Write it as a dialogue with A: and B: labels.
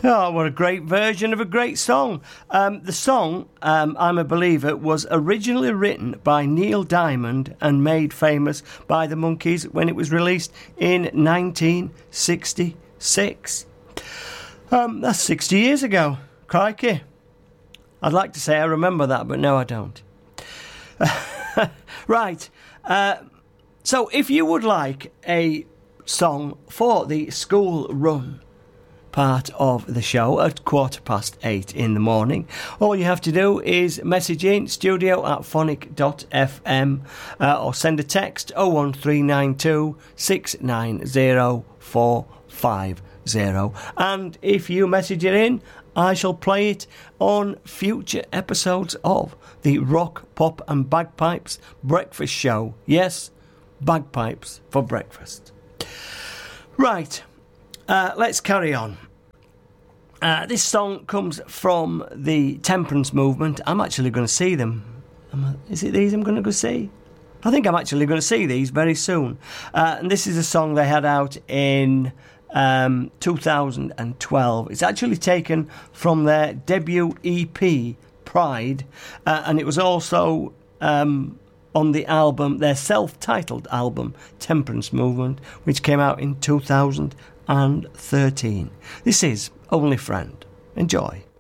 A: Oh, what a great version of a great song. The song, I'm a Believer, was originally written by Neil Diamond and made famous by the Monkees when it was released in 1966. That's 60 years ago. Crikey. I'd like to say I remember that, but no, I don't. Right. So if you would like a song for the school run part of the show at 8:15 in the morning, all you have to do is message in studio@phonic.fm or send a text 01392 690 450, and if you message it in, I shall play it on future episodes of the Rock, Pop and Bagpipes Breakfast Show. Yes, bagpipes for breakfast. Right, let's carry on. This song comes from the temperance movement. I'm actually going to see them. Is it these I'm going to go see? I think I'm actually going to see these very soon. And this is a song they had out in 2012. It's actually taken from their debut EP, Pride, and it was also on the album, their self-titled album, Temperance Movement, which came out in 2013. This is Only Friend. Enjoy.